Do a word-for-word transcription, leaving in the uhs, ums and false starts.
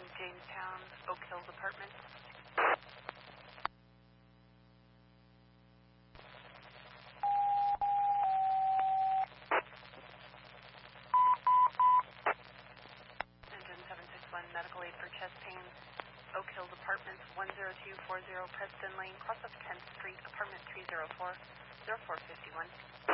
Jamestown, Oak Hills Apartments. Engine seven six one, medical aid for chest pain. Oak Hills Apartments, one zero two four zero Preston Lane, cross of tenth Street, apartment three zero four, zero four five one.